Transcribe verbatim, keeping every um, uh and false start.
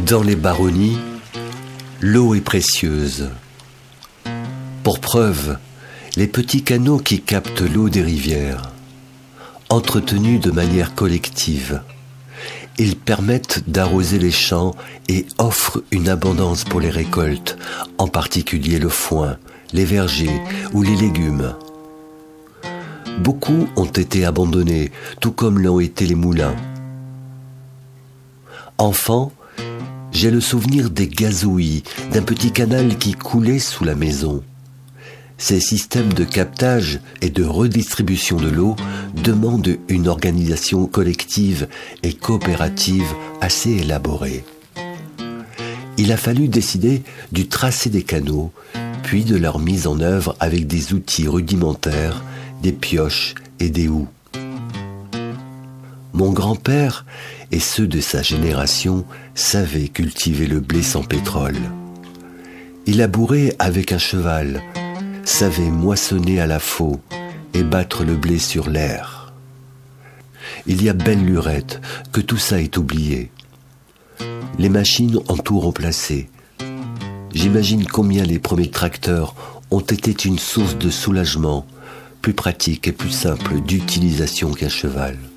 Dans les baronnies, l'eau est précieuse. Pour preuve, les petits canaux qui captent l'eau des rivières, entretenus de manière collective, ils permettent d'arroser les champs et offrent une abondance pour les récoltes, en particulier le foin, les vergers ou les légumes. Beaucoup ont été abandonnés, tout comme l'ont été les moulins. Enfant, j'ai le souvenir des gazouillis, d'un petit canal qui coulait sous la maison. Ces systèmes de captage et de redistribution de l'eau demandent une organisation collective et coopérative assez élaborée. Il a fallu décider du tracé des canaux, puis de leur mise en œuvre avec des outils rudimentaires, des pioches et des houes. Mon grand-père et ceux de sa génération savaient cultiver le blé sans pétrole. Il labourait avec un cheval, savait moissonner à la faux et battre le blé sur l'air. Il y a belle lurette que tout ça est oublié. Les machines ont tout remplacé. J'imagine combien les premiers tracteurs ont été une source de soulagement, plus pratique et plus simple d'utilisation qu'un cheval.